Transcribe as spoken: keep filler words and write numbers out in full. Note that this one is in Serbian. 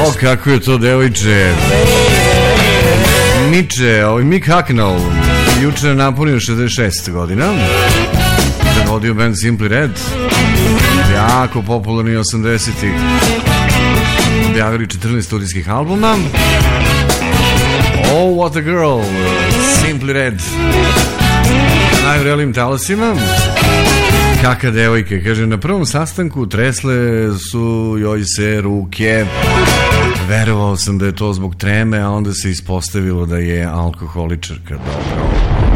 O, kako je to devojče. Miče, ovaj Mick Hucknall, juče napunio šezdeset šest godina. Vodio band Simply Red, jako popularni osamdesetih, objavili četrnaest studijskih albuma. Oh, what a girl, Simply Red. Na najvrelijim talasima. Kaka devojke, kaže, na prvom sastanku tresle su joj se ruke. Verovao sam da je to zbog treme, a onda se ispostavilo da je alkoholičarka. Dobro.